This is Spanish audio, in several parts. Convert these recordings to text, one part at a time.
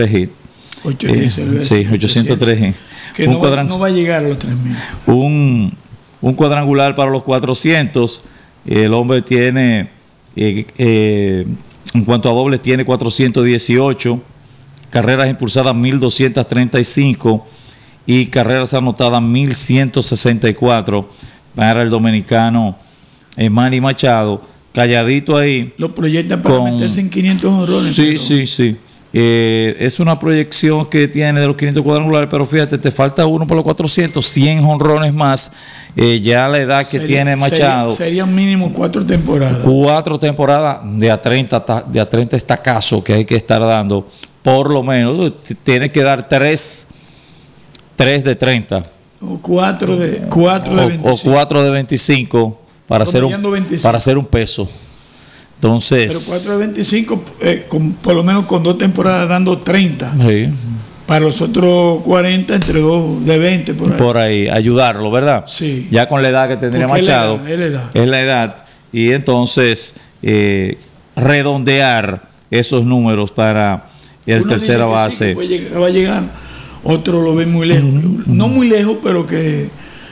803 hits. 8 hits, sí, 803 hits. Que no va a llegar a los 3,000. Un cuadrangular para los 400. El hombre tiene, en cuanto a dobles, tiene 418. Carreras impulsadas 1,235 y carreras anotadas 1,164 para el dominicano Manny Machado. Calladito ahí. Lo proyectan para meterse en 500 jonrones. Sí. Es una proyección que tiene de los 500 cuadrangulares, pero fíjate, te falta uno por los 400, 100 jonrones más. Ya la edad que tiene Machado. Serían mínimo 4 temporadas. 4 temporadas de a 30 estacazos que hay que estar dando. Por lo menos, tiene que dar 3 de 30. O 4 de 25. O 4 de 25 para hacer un peso. Entonces, pero 4 de 25, por lo menos con 2 temporadas dando 30. Sí. Para los otros 40, entre 2 de 20. Por ahí, ayudarlo, ¿verdad? Sí. Ya con la edad que tendría Machado. Es la edad. Y entonces, redondear esos números para el tercera base. Sí, que va a llegar. Otro lo ve muy lejos. No muy lejos, pero que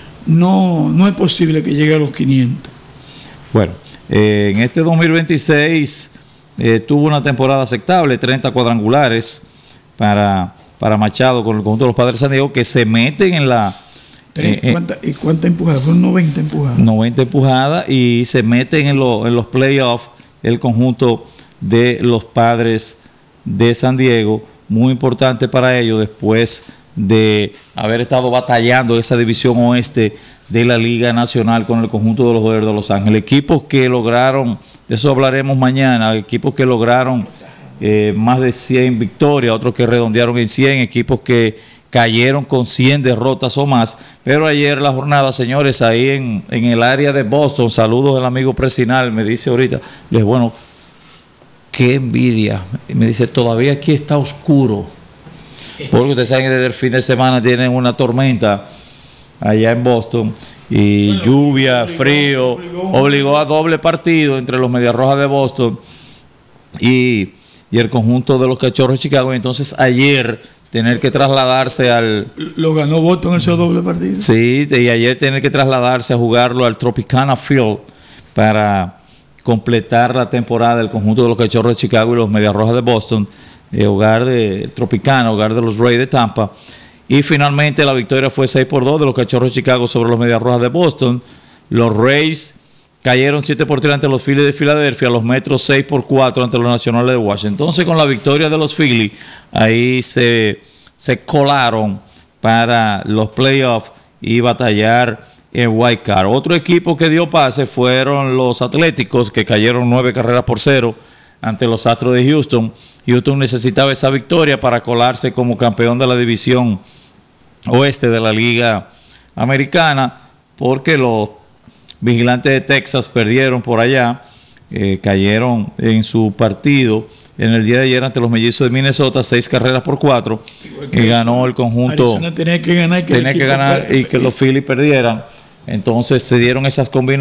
no es posible que llegue a los 500. Bueno. En este 2026 tuvo una temporada aceptable, 30 cuadrangulares para Machado con el conjunto de los Padres de San Diego, que se meten en la... ¿Cuántas empujadas? Fueron 90 empujadas. 90 empujadas y se meten en los playoffs el conjunto de los Padres de San Diego. Muy importante para ellos después de haber estado batallando esa división oeste de la Liga Nacional con el conjunto de los Dodgers de Los Ángeles. Equipos que lograron, de eso hablaremos mañana, equipos que lograron más de 100 victorias, otros que redondearon en 100, equipos que cayeron con 100 derrotas o más. Pero ayer la jornada, señores, ahí en el área de Boston, saludos del amigo Presinal, me dice ahorita, les bueno, qué envidia. Me dice, todavía aquí está oscuro. Porque ustedes saben que desde el fin de semana tienen una tormenta allá en Boston y lluvia, frío, obligó a doble partido entre los Medias Rojas de Boston y el conjunto de los Cachorros de Chicago. Y entonces ayer tener que trasladarse Lo ganó Boston ese doble partido. Sí, y ayer tener que trasladarse a jugarlo al Tropicana Field para completar la temporada del conjunto de los Cachorros de Chicago y los Medias Rojas de Boston, hogar de Tropicana, hogar de los Rays de Tampa. Y finalmente la victoria fue 6-2 de los Cachorros de Chicago sobre los Medias Rojas de Boston. Los Rays cayeron 7-3 ante los Phillies de Filadelfia, los Metros 6-4 ante los Nacionales de Washington. Entonces, con la victoria de los Phillies, ahí se colaron para los playoffs y batallar en Wild Card. Otro equipo que dio pase fueron los Atléticos, que cayeron 9-0 ante los Astros de Houston. Houston necesitaba esa victoria para colarse como campeón de la división oeste de la Liga Americana, porque los Vigilantes de Texas perdieron por allá, cayeron en su partido en el día de ayer ante los Mellizos de Minnesota, 6-4, que ganó el conjunto. Arizona tenía que ganar, y que los Phillies perdieran. Entonces se dieron esas combinaciones.